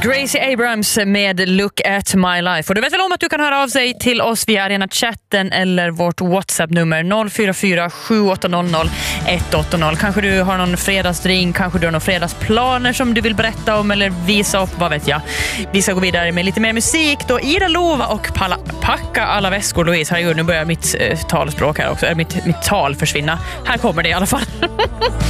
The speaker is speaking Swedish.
Gracie Abrams med Look at my life. Och du vet väl om att du kan höra av sig till oss via Arena-chatten eller vårt WhatsApp-nummer 044 7800 180. Kanske du har någon fredagsdrink, kanske du har några fredagsplaner som du vill berätta om eller visa upp, vad vet jag. Vi ska gå vidare med lite mer musik då. Ida Lova och Packa alla väskor, Louise. Herregud, nu börjar mitt talspråk här också. Mitt tal försvinna. Här kommer det i alla fall.